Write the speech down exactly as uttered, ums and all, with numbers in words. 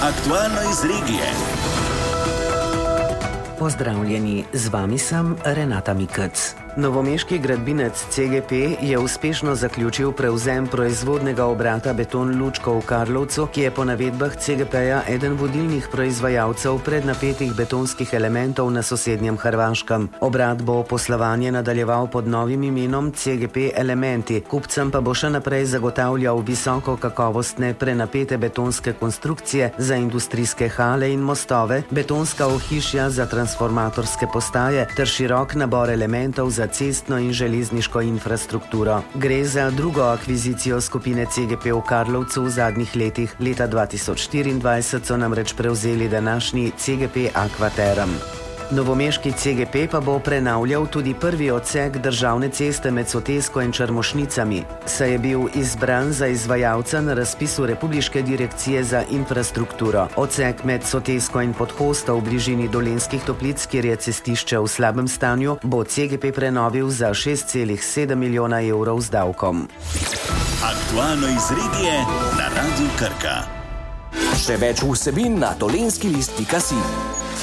Aktualno iz regije. Pozdravljeni, z vami sem Renata Mikec. Novomeški gradbinec C G P je uspešno zaključil prevzem proizvodnega obrata Beton Lučko v Karlovcu, ki je po navedbah C G P-ja eden vodilnih proizvajalcev prednapetih betonskih elementov na sosednjem Hrvaškem. Obrat bo poslovanje nadaljeval pod novim imenom C G P Elementi, kupcem pa bo še naprej zagotavljal visoko kakovostne prenapete betonske konstrukcije za industrijske hale in mostove, betonska ohišja za transformatorske postaje ter širok nabor elementov za cestno in železniško infrastrukturo. Gre za drugo akvizicijo skupine C G P v Karlovcu v zadnjih letih. Leta dva tisoč štiriindvajset so namreč prevzeli današnji C G P Aquaterm. Novomeški C G P pa bo prenavljal tudi prvi odsek državne ceste med Sotesko in Črmošnicami, saj je bil izbran za izvajalca na razpisu Republiške direkcije za infrastrukturo. Odsek med Sotesko in Podhosto v bližini Dolenjskih Toplic, kjer je cestišče v slabem stanju, bo C G P prenovil za šest celih sedem milijona evrov z davkom. Aktualno iz regije na Radiu Krka. Še več vsebin na dolenjski list pika si.